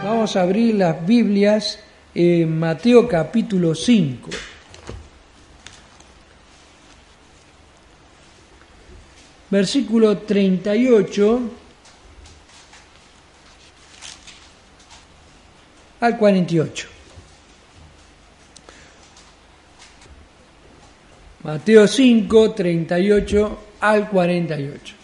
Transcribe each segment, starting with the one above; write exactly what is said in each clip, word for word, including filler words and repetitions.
Vamos a abrir las Biblias en Mateo capítulo cinco. Versículo treinta y ocho al cuarenta y ocho. Mateo cinco, treinta y ocho al cuarenta y ocho.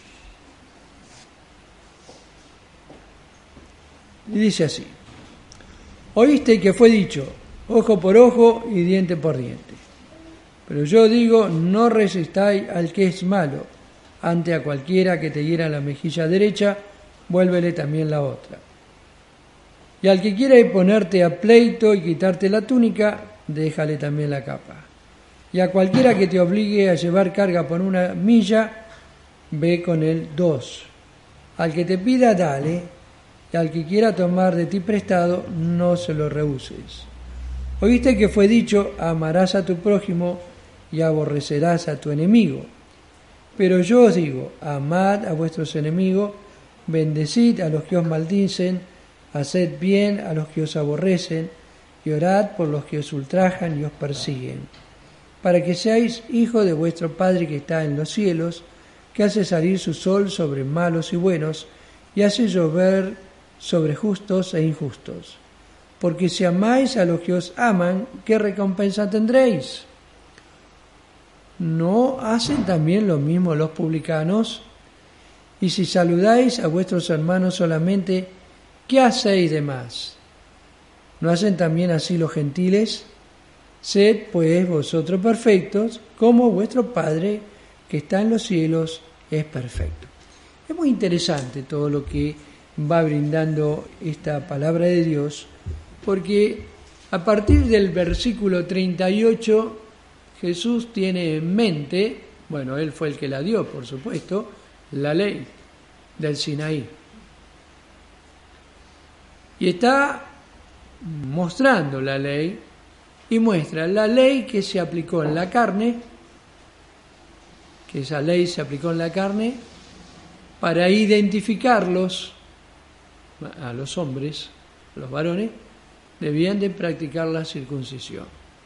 Y dice así: Oíste que fue dicho, ojo por ojo y diente por diente. Pero yo digo, no resistáis al que es malo. Ante a cualquiera que te hiera la mejilla derecha, vuélvele también la otra. Y al que quiera ponerte a pleito y quitarte la túnica, déjale también la capa. Y a cualquiera que te obligue a llevar carga por una milla, ve con él dos. Al que te pida, dale. Y al que quiera tomar de ti prestado, no se lo rehuses. Oíste que fue dicho, amarás a tu prójimo y aborrecerás a tu enemigo. Pero yo os digo, amad a vuestros enemigos, bendecid a los que os maldicen, haced bien a los que os aborrecen, y orad por los que os ultrajan y os persiguen, para que seáis hijos de vuestro Padre que está en los cielos, que hace salir su sol sobre malos y buenos, y hace llover sobre justos e injustos. Porque si amáis a los que os aman, ¿qué recompensa tendréis? ¿No hacen también lo mismo los publicanos? Y si saludáis a vuestros hermanos solamente, ¿qué hacéis de más? ¿No hacen también así los gentiles? Sed pues vosotros perfectos, como vuestro Padre que está en los cielos es perfecto. Es muy interesante todo lo que va brindando esta palabra de Dios, porque a partir del versículo treinta y ocho Jesús tiene en mente, bueno, Él fue el que la dio, por supuesto, la ley del Sinaí. Y está mostrando la ley, y muestra la ley que se aplicó en la carne, que esa ley se aplicó en la carne, para identificarlos, a los hombres, a los varones, debían de practicar la circuncisión.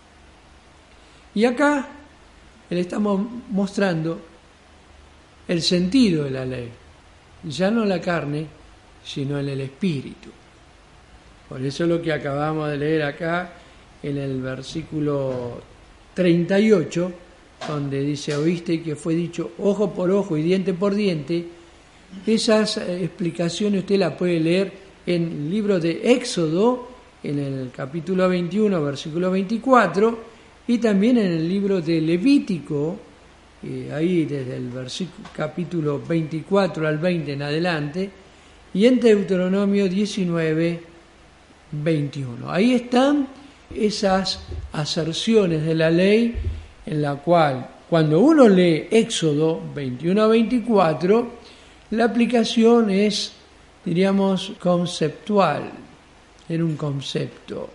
Y acá le estamos mostrando el sentido de la ley, ya no en la carne, sino en el espíritu. Por eso lo que acabamos de leer acá en el versículo treinta y ocho, donde dice, oíste que fue dicho ojo por ojo y diente por diente. Esas explicaciones usted las puede leer en el libro de Éxodo, en el capítulo veintiuno, versículo veinticuatro, y también en el libro de Levítico, eh, ahí desde el versículo, capítulo veinticuatro al veinte en adelante, y en Deuteronomio diecinueve, veintiuno. Ahí están esas aserciones de la ley, en la cual, cuando uno lee Éxodo veintiuno a veinticuatro, la aplicación es, diríamos, conceptual, era un concepto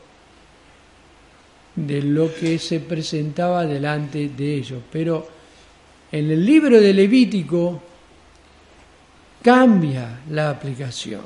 de lo que se presentaba delante de ellos. Pero en el libro de Levítico cambia la aplicación.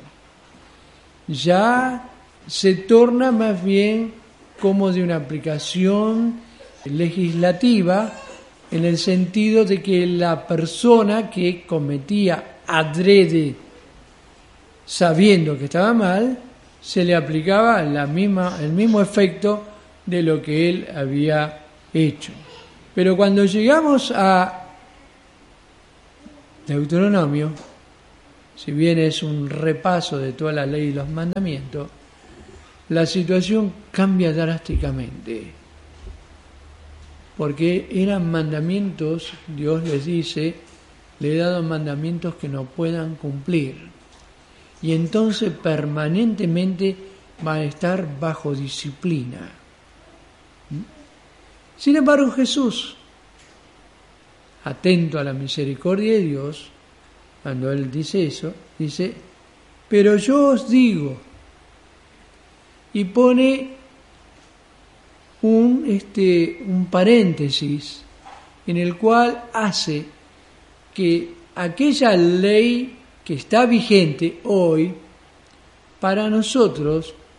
Ya se torna más bien como de una aplicación legislativa, en el sentido de que la persona que cometía adrede, sabiendo que estaba mal, se le aplicaba la misma, el mismo efecto de lo que él había hecho. Pero cuando llegamos a Deuteronomio, si bien es un repaso de toda la ley y los mandamientos, la situación cambia drásticamente, porque eran mandamientos, Dios les dice, le he dado mandamientos que no puedan cumplir, y entonces permanentemente van a estar bajo disciplina. Sin embargo, Jesús, atento a la misericordia de Dios, cuando Él dice eso, dice, pero yo os digo, y pone un, este, un paréntesis en el cual hace que aquella ley que está vigente hoy, para nosotros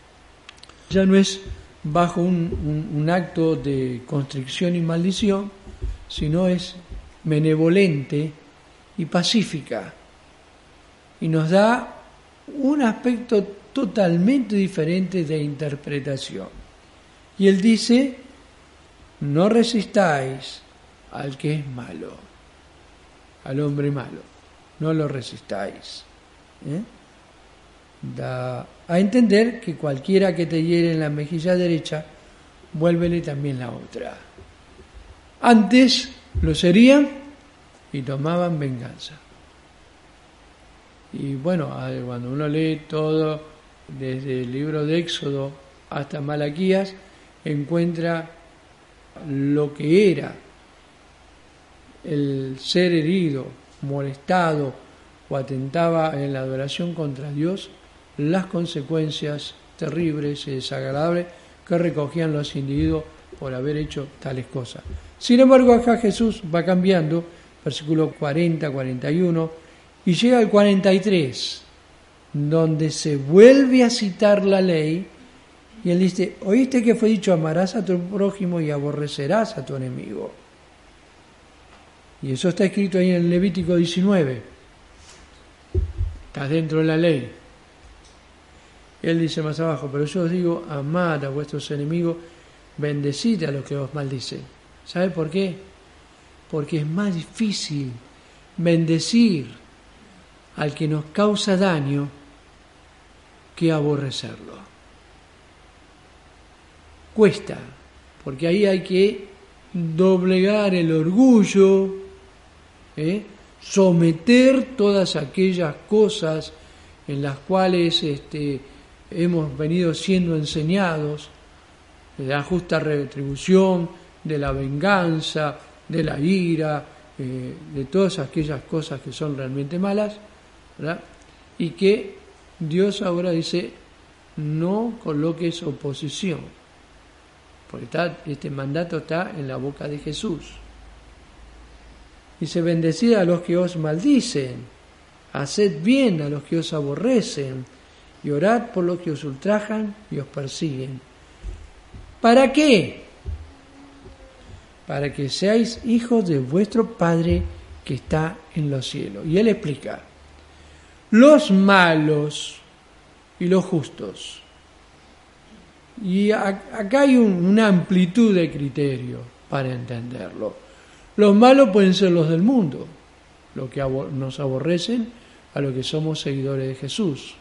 Ya no es bajo un, un, un acto de constricción y maldición, sino es benevolente y pacífica. Y nos da un aspecto totalmente diferente de interpretación. Y él dice, no resistáis al que es malo, al hombre malo, no lo resistáis. ¿Eh? Da a entender que cualquiera que te hiere en la mejilla derecha, vuélvele también la otra. Antes los herían y tomaban venganza. Y bueno, cuando uno lee todo, desde el libro de Éxodo hasta Malaquías, encuentra lo que era el ser herido, molestado o atentaba en la adoración contra Dios, las consecuencias terribles y desagradables que recogían los individuos por haber hecho tales cosas. Sin embargo, acá Jesús va cambiando, versículo cuarenta, cuarenta y uno, y llega al cuarenta y tres, donde se vuelve a citar la ley, y él dice, oíste que fue dicho, amarás a tu prójimo y aborrecerás a tu enemigo. Y eso está escrito ahí en Levítico diecinueve. Estás dentro de la ley. Él dice más abajo, pero yo os digo, amad a vuestros enemigos, bendecid a los que os maldicen. ¿Sabe por qué? Porque es más difícil bendecir al que nos causa daño que aborrecerlo. Cuesta, porque ahí hay que doblegar el orgullo, ¿eh? someter todas aquellas cosas en las cuales este, hemos venido siendo enseñados, de la justa retribución, de la venganza, de la ira, eh, de todas aquellas cosas que son realmente malas, ¿verdad? Y que Dios ahora dice, no coloques oposición, porque está, este mandato está en la boca de Jesús. Dice, bendecid a los que os maldicen, haced bien a los que os aborrecen, y orad por los que os ultrajan y os persiguen. ¿Para qué? Para que seáis hijos de vuestro Padre que está en los cielos. Y él explica, los malos y los justos. Y acá hay un, una amplitud de criterio para entenderlo. Los malos pueden ser los del mundo, los que nos aborrecen a los que somos seguidores de Jesús.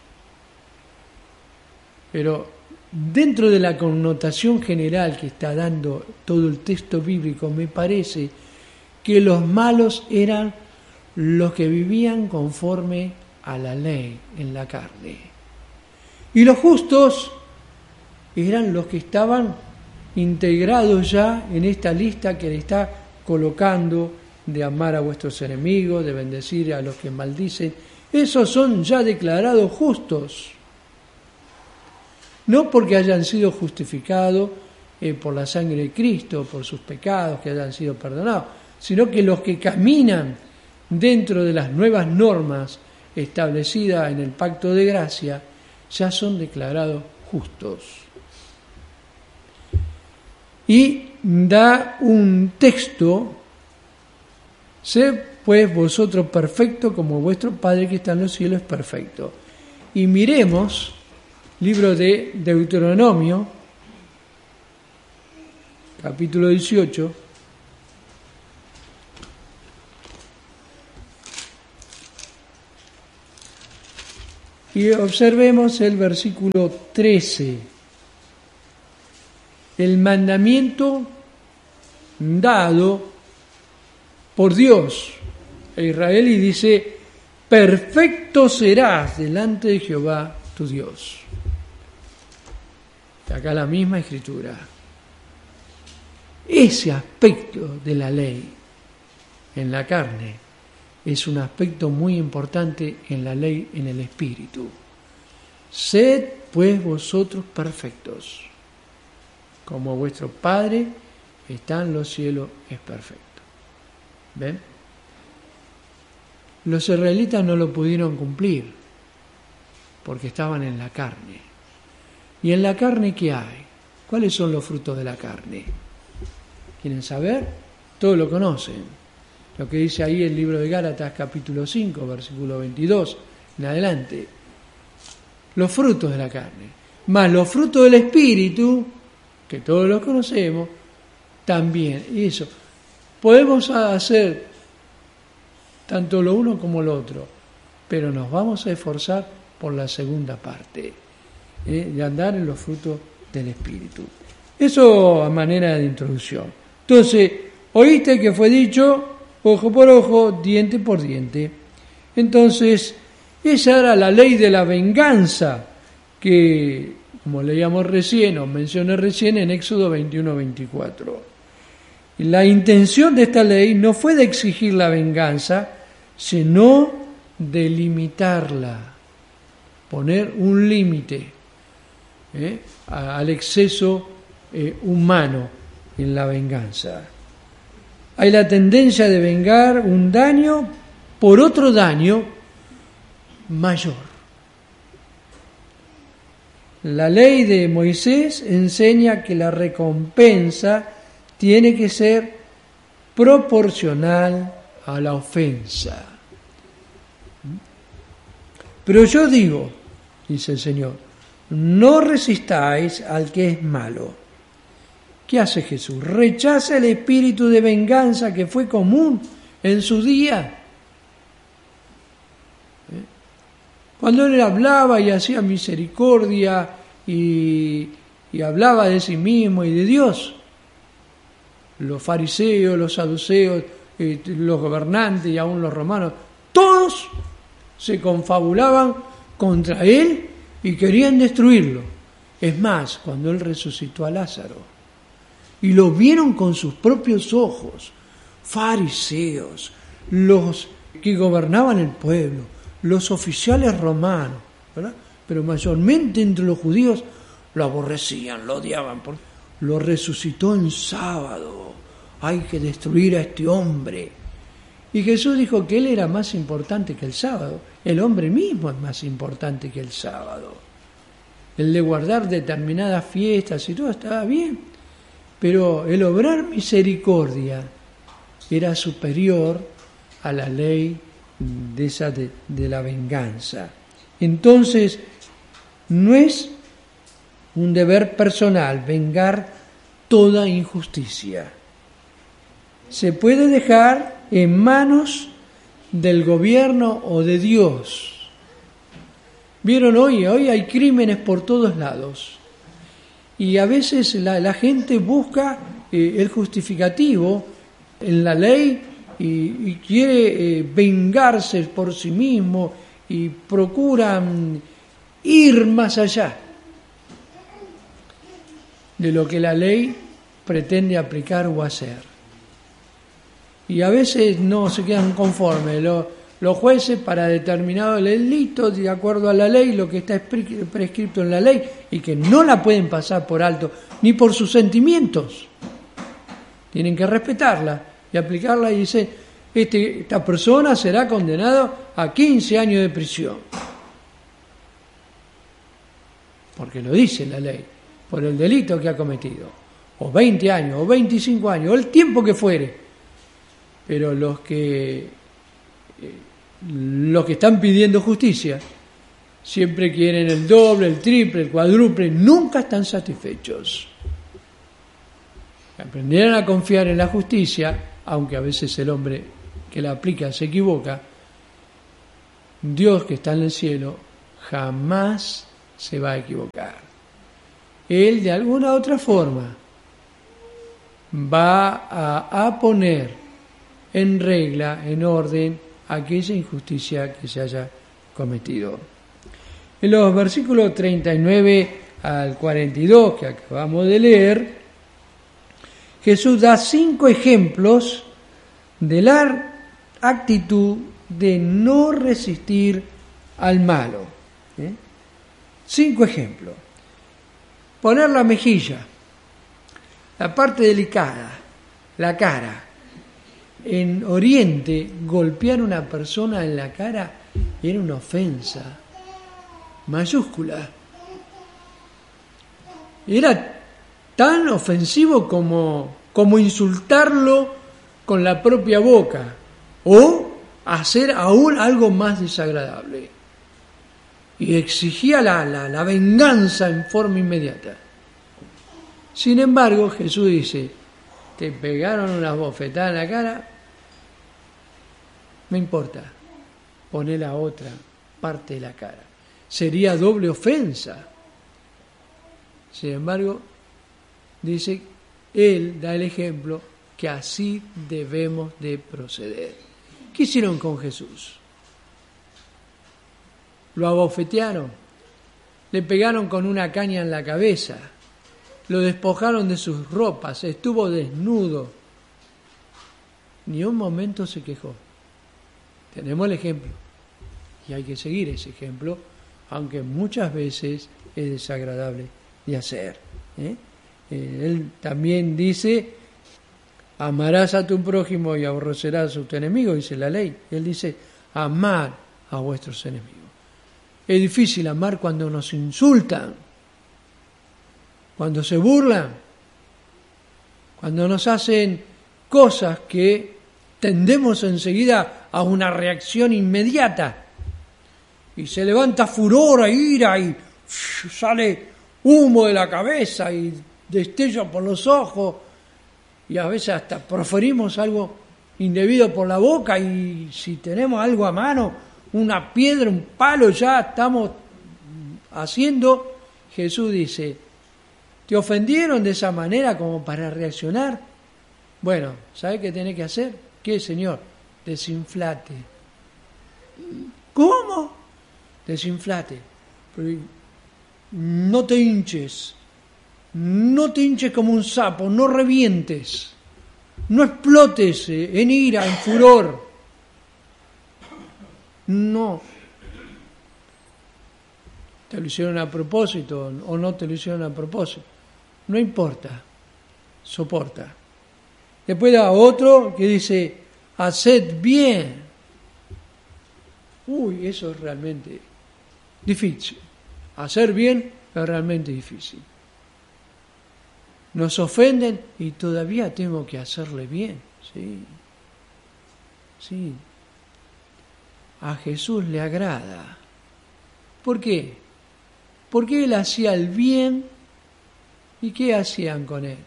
Pero dentro de la connotación general que está dando todo el texto bíblico, me parece que los malos eran los que vivían conforme a la ley en la carne. Y los justos eran los que estaban integrados ya en esta lista que le está colocando de amar a vuestros enemigos, de bendecir a los que maldicen. Esos son ya declarados justos. No porque hayan sido justificados eh, por la sangre de Cristo, por sus pecados, que hayan sido perdonados, sino que los que caminan dentro de las nuevas normas establecidas en el pacto de gracia, ya son declarados justos. Y da un texto, sed pues vosotros perfectos como vuestro Padre que está en los cielos es perfecto. Y miremos libro de Deuteronomio, capítulo dieciocho, y observemos el versículo trece. El mandamiento dado por Dios a Israel y dice, perfecto serás delante de Jehová tu Dios. Acá la misma escritura. Ese aspecto de la ley en la carne es un aspecto muy importante en la ley en el espíritu. Sed pues vosotros perfectos, como vuestro Padre que está en los cielos es perfecto. ¿Ven? Los israelitas no lo pudieron cumplir porque estaban en la carne. ¿Y en la carne qué hay? ¿Cuáles son los frutos de la carne? ¿Quieren saber? Todos lo conocen. Lo que dice ahí el libro de Gálatas capítulo cinco, versículo veintidós, en adelante. Los frutos de la carne. Más los frutos del Espíritu, que todos los conocemos, también. Y eso. Podemos hacer tanto lo uno como lo otro, pero nos vamos a esforzar por la segunda parte, ¿eh? de andar en los frutos del Espíritu. Eso a manera de introducción. Entonces, oíste que fue dicho, ojo por ojo, diente por diente. Entonces, esa era la ley de la venganza que, como leíamos recién, o mencioné recién en Éxodo veintiuno veinticuatro. La intención de esta ley no fue de exigir la venganza, sino de limitarla, poner un límite ¿eh? al exceso eh, humano en la venganza. Hay la tendencia de vengar un daño por otro daño mayor. La ley de Moisés enseña que la recompensa tiene que ser proporcional a la ofensa. Pero yo digo, dice el Señor, no resistáis al que es malo. ¿Qué hace Jesús? Rechaza el espíritu de venganza que fue común en su día. Cuando él hablaba y hacía misericordia y, y hablaba de sí mismo y de Dios, los fariseos, los saduceos, eh, los gobernantes y aún los romanos, todos se confabulaban contra él y querían destruirlo. Es más, cuando él resucitó a Lázaro y lo vieron con sus propios ojos, fariseos, los que gobernaban el pueblo, los oficiales romanos, ¿verdad? Pero mayormente entre los judíos lo aborrecían, lo odiaban, porque lo resucitó en sábado. Hay que destruir a este hombre. Y Jesús dijo que él era más importante que el sábado. El hombre mismo es más importante que el sábado. El de guardar determinadas fiestas y todo estaba bien, pero el obrar misericordia era superior a la ley de esa de, de la venganza. Entonces, no es un deber personal vengar toda injusticia. Se puede dejar en manos del gobierno o de Dios. ¿Vieron hoy? Hoy hay crímenes por todos lados. Y a veces la, la gente busca eh, el justificativo en la ley y, y quiere eh, vengarse por sí mismo y procuran ir más allá de lo que la ley pretende aplicar o hacer. Y a veces no se quedan conformes los, los jueces para determinado delito, de acuerdo a la ley, lo que está prescrito en la ley, y que no la pueden pasar por alto, ni por sus sentimientos. Tienen que respetarla y aplicarla, y dice, este, esta persona será condenado a quince años de prisión. Porque lo dice la ley, por el delito que ha cometido. O veinte años, o veinticinco años, o el tiempo que fuere. Pero los que eh, los que están pidiendo justicia siempre quieren el doble, el triple, el cuádruple, nunca están satisfechos. Aprendieran a confiar en la justicia, aunque a veces el hombre que la aplica se equivoca. Dios que está en el cielo jamás se va a equivocar. Él de alguna u otra forma va a, a poner en regla, en orden, aquella injusticia que se haya cometido. En los versículos treinta y nueve al cuarenta y dos que acabamos de leer, Jesús da cinco ejemplos de la actitud de no resistir al malo. ¿Eh? Cinco ejemplos. Poner la mejilla, la parte delicada, la cara. En Oriente, golpear a una persona en la cara era una ofensa mayúscula. era tan ofensivo como, como insultarlo con la propia boca o hacer aún algo más desagradable. Y exigía la, la, la venganza en forma inmediata. Sin embargo, Jesús dice, te pegaron unas bofetadas en la cara, no importa, poné la otra parte de la cara. Sería doble ofensa. Sin embargo, dice, Él da el ejemplo que así debemos de proceder. ¿Qué hicieron con Jesús? Lo abofetearon, le pegaron con una caña en la cabeza, lo despojaron de sus ropas, estuvo desnudo. Ni un momento se quejó. Tenemos el ejemplo y hay que seguir ese ejemplo, aunque muchas veces es desagradable de hacer. ¿eh? Eh, él también dice, amarás a tu prójimo y aborrecerás a tu enemigo, dice la ley. Él dice, amar a vuestros enemigos. Es difícil amar cuando nos insultan, cuando se burlan, cuando nos hacen cosas que tendemos enseguida a una reacción inmediata. Y se levanta furor, ira y sale humo de la cabeza y destello por los ojos. Y a veces hasta proferimos algo indebido por la boca y si tenemos algo a mano, una piedra, un palo, ya estamos haciendo. Jesús dice, ¿te ofendieron de esa manera como para reaccionar? Bueno, ¿sabes qué tenés que hacer? ¿Qué, Señor? Desinflate. ¿Cómo? Desinflate. No te hinches. No te hinches como un sapo, no revientes. No explotes en ira, en furor. No. ¿Te lo hicieron a propósito o no te lo hicieron a propósito? No importa. Soporta. Después da otro que dice, haced bien. Uy, eso es realmente difícil. Hacer bien es realmente difícil. Nos ofenden y todavía tengo que hacerle bien. Sí. Sí. A Jesús le agrada. ¿Por qué? Porque Él hacía el bien y ¿qué hacían con Él?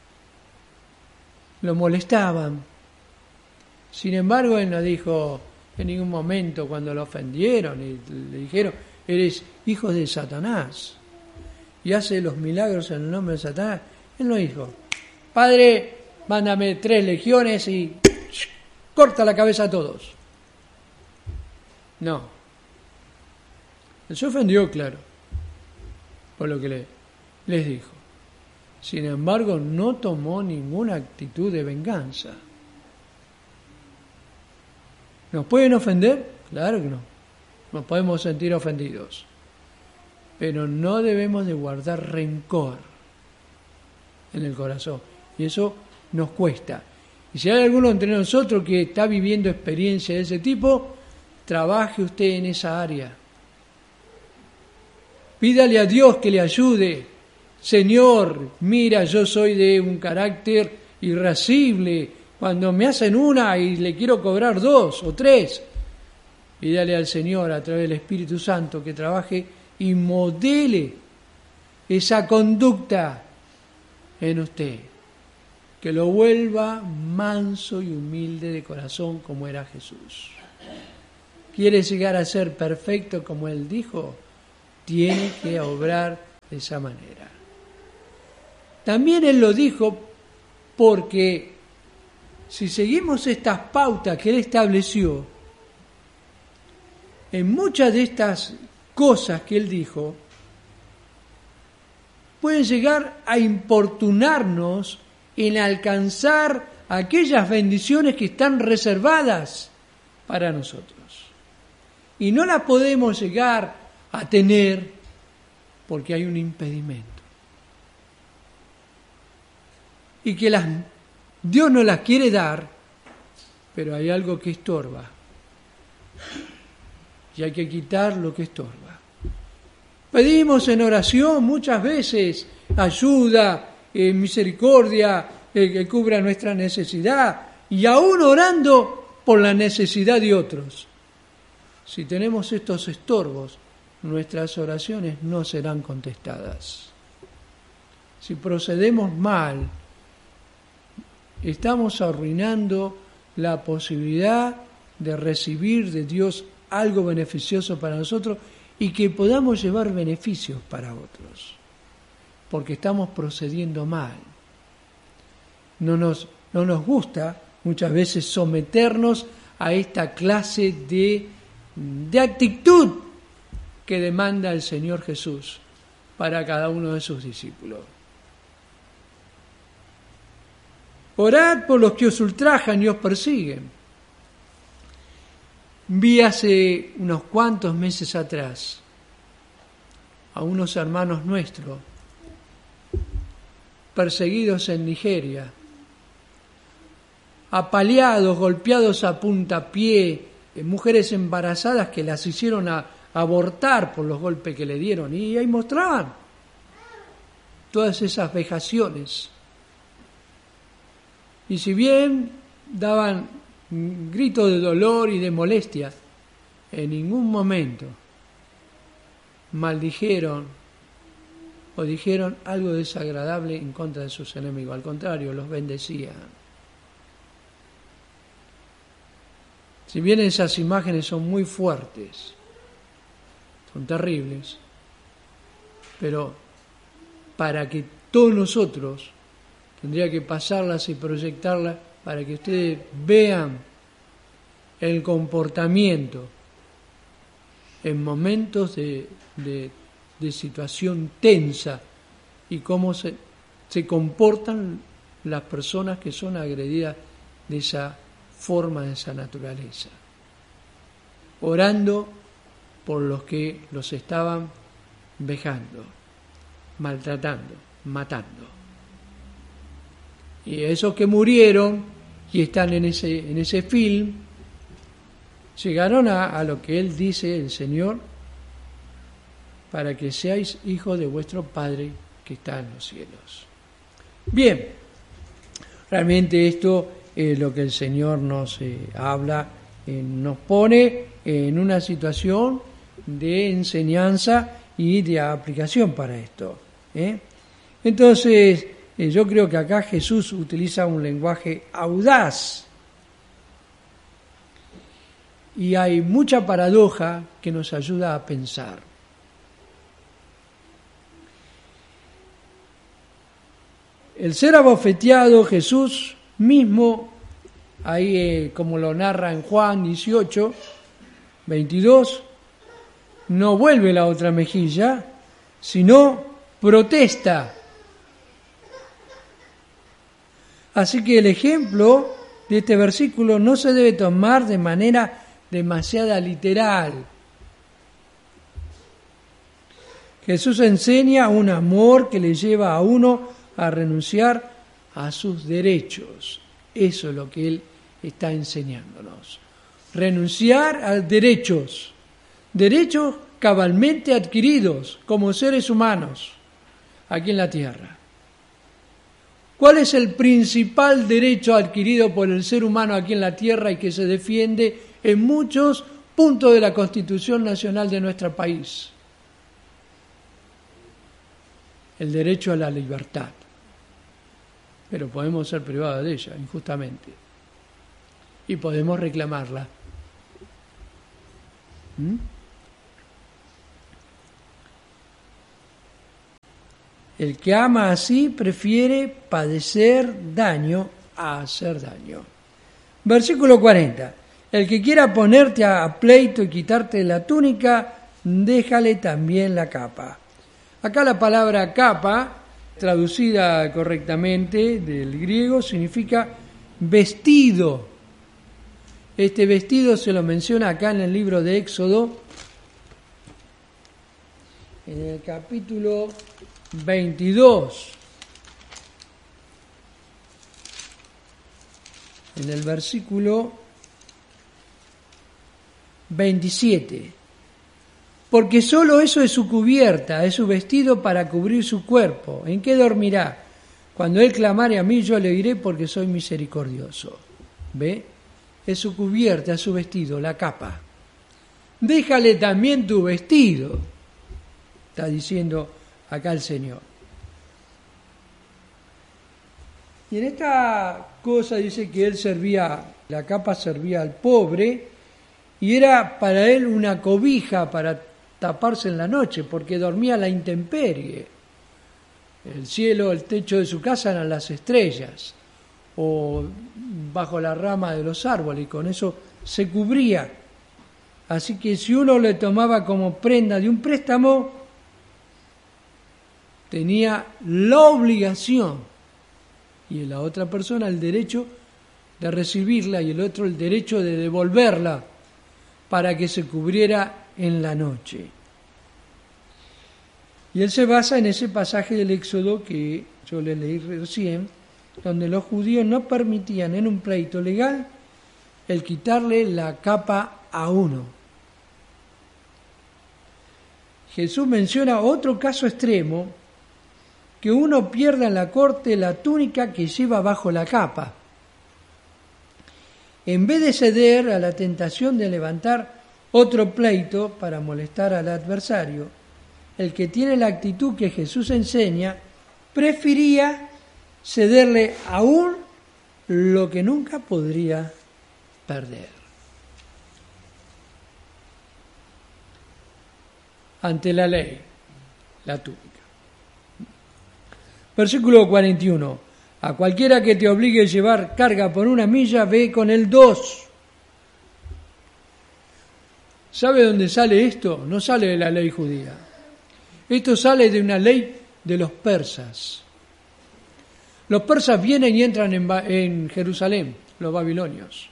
Lo molestaban. Sin embargo, Él no dijo en ningún momento cuando lo ofendieron y le dijeron, eres hijo de Satanás y hace los milagros en el nombre de Satanás. Él no dijo, Padre, mándame tres legiones y corta la cabeza a todos. No. Él se ofendió, claro, por lo que le, les dijo. Sin embargo, no tomó ninguna actitud de venganza. ¿Nos pueden ofender? Claro que no. Nos podemos sentir ofendidos. Pero no debemos de guardar rencor en el corazón. Y eso nos cuesta. Y si hay alguno entre nosotros que está viviendo experiencia de ese tipo, trabaje usted en esa área. Pídale a Dios que le ayude. Señor, mira, yo soy de un carácter irascible. Cuando me hacen una y le quiero cobrar dos o tres, pídale al Señor a través del Espíritu Santo que trabaje y modele esa conducta en usted, que lo vuelva manso y humilde de corazón como era Jesús. ¿Quiere llegar a ser perfecto como Él dijo? Tiene que obrar de esa manera. También Él lo dijo porque si seguimos estas pautas que Él estableció, en muchas de estas cosas que Él dijo, pueden llegar a importunarnos en alcanzar aquellas bendiciones que están reservadas para nosotros. Y no las podemos llegar a tener porque hay un impedimento. Y que las, Dios nos las quiere dar, pero hay algo que estorba. Y hay que quitar lo que estorba. Pedimos en oración muchas veces ayuda, eh, misericordia, eh, que cubra nuestra necesidad, y aún orando por la necesidad de otros. Si tenemos estos estorbos, nuestras oraciones no serán contestadas. Si procedemos mal, estamos arruinando la posibilidad de recibir de Dios algo beneficioso para nosotros y que podamos llevar beneficios para otros, porque estamos procediendo mal. No nos, no nos gusta muchas veces someternos a esta clase de, de actitud que demanda el Señor Jesús para cada uno de sus discípulos. Orad por los que os ultrajan y os persiguen. Vi hace unos cuantos meses atrás a unos hermanos nuestros perseguidos en Nigeria, apaleados, golpeados a puntapié, mujeres embarazadas que las hicieron a, abortar por los golpes que le dieron, y ahí mostraban todas esas vejaciones. Y si bien daban gritos de dolor y de molestia, en ningún momento maldijeron o dijeron algo desagradable en contra de sus enemigos. Al contrario, los bendecían. Si bien esas imágenes son muy fuertes, son terribles, pero para que todos nosotros tendría que pasarlas y proyectarlas para que ustedes vean el comportamiento en momentos de, de, de situación tensa y cómo se, se comportan las personas que son agredidas de esa forma, de esa naturaleza. Orando por los que los estaban vejando, maltratando, matando. Y esos que murieron y están en ese, en ese film, llegaron a, a lo que Él dice, el Señor, para que seáis hijos de vuestro Padre que está en los cielos. Bien, realmente esto es lo que el Señor nos eh, habla, eh, nos pone en una situación de enseñanza y de aplicación para esto. ¿eh? Entonces, eh, yo creo que acá Jesús utiliza un lenguaje audaz y hay mucha paradoja que nos ayuda a pensar. El ser abofeteado, Jesús mismo, ahí eh, como lo narra en Juan dieciocho, veintidós, no vuelve la otra mejilla, sino protesta. Así que el ejemplo de este versículo no se debe tomar de manera demasiado literal. Jesús enseña un amor que le lleva a uno a renunciar a sus derechos. Eso es lo que Él está enseñándonos. Renunciar a derechos. Derechos cabalmente adquiridos como seres humanos aquí en la tierra. ¿Cuál es el principal derecho adquirido por el ser humano aquí en la tierra y que se defiende en muchos puntos de la Constitución Nacional de nuestro país? El derecho a la libertad. Pero podemos ser privados de ella, injustamente. Y podemos reclamarla. ¿Mm? El que ama así prefiere padecer daño a hacer daño. Versículo cuarenta. El que quiera ponerte a pleito y quitarte la túnica, déjale también la capa. Acá la palabra capa, traducida correctamente del griego, significa vestido. Este vestido se lo menciona acá en el libro de Éxodo, en el capítulo veintidós, en el versículo veintisiete. porque solo eso es su cubierta, es su vestido para cubrir su cuerpo. ¿En qué dormirá? Cuando él clamare a mí, yo le diré porque soy misericordioso. ¿Ve? Es su cubierta, es su vestido, la capa. Déjale también tu vestido, está diciendo acá el Señor. Y en esta cosa dice que él servía, la capa servía al pobre, y era para él una cobija para taparse en la noche, porque dormía a la intemperie. El cielo, el techo de su casa eran las estrellas, o bajo la rama de los árboles, y con eso se cubría. Así que si uno le tomaba como prenda de un préstamo, tenía la obligación, y la otra persona el derecho de recibirla, y el otro el derecho de devolverla, para que se cubriera en la noche. Y él se basa en ese pasaje del Éxodo que yo le leí recién, donde los judíos no permitían en un pleito legal el quitarle la capa a uno. Jesús menciona otro caso extremo, que uno pierda en la corte la túnica que lleva bajo la capa. En vez de ceder a la tentación de levantar otro pleito para molestar al adversario, el que tiene la actitud que Jesús enseña, prefería cederle aún lo que nunca podría perder. Ante la ley, la túnica. Versículo cuarenta y uno. A cualquiera que te obligue a llevar carga por una milla, ve con el dos. ¿Sabe dónde sale esto? No sale de la ley judía. Esto sale de una ley de los persas. Los persas vienen y entran en, en Jerusalén, los babilonios.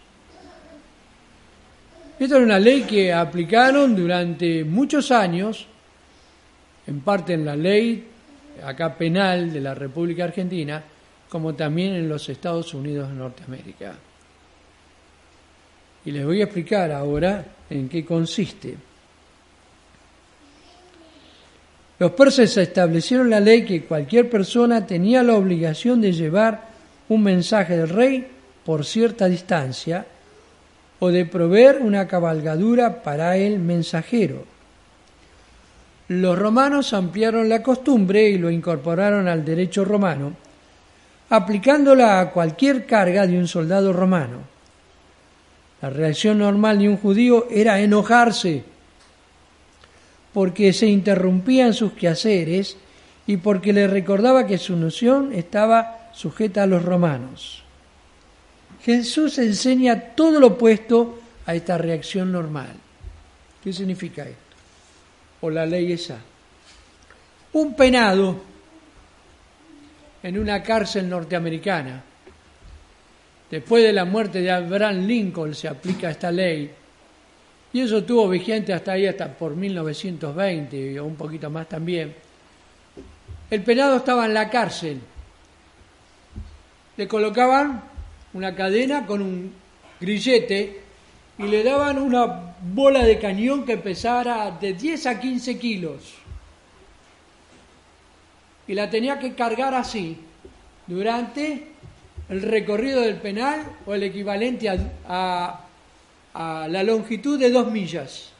Esta era una ley que aplicaron durante muchos años, en parte en la ley acá penal de la República Argentina, como también en los Estados Unidos de Norteamérica. Y les voy a explicar ahora en qué consiste. Los persas establecieron la ley que cualquier persona tenía la obligación de llevar un mensaje del rey por cierta distancia o de proveer una cabalgadura para el mensajero. Los romanos ampliaron la costumbre y lo incorporaron al derecho romano, aplicándola a cualquier carga de un soldado romano. La reacción normal de un judío era enojarse, porque se interrumpían sus quehaceres y porque le recordaba que su nación estaba sujeta a los romanos. Jesús enseña todo lo opuesto a esta reacción normal. ¿Qué significa esto? O la ley esa. Un penado en una cárcel norteamericana, después de la muerte de Abraham Lincoln se aplica esta ley, y eso estuvo vigente hasta ahí, hasta por mil novecientos veinte o un poquito más también. El penado estaba en la cárcel, le colocaban una cadena con un grillete y le daban una bola de cañón que pesara de diez a quince kilos. Y la tenía que cargar así durante el recorrido del penal, o el equivalente a, a, a la longitud de dos millas.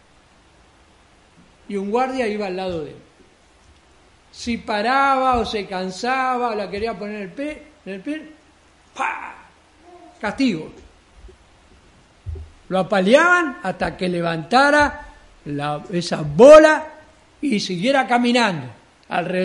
Y un guardia iba al lado de él. Si paraba o se cansaba o la quería poner en el pie, en el pie, ¡pah! Castigo. Lo apaleaban hasta que levantara la, esa bola y siguiera caminando alrededor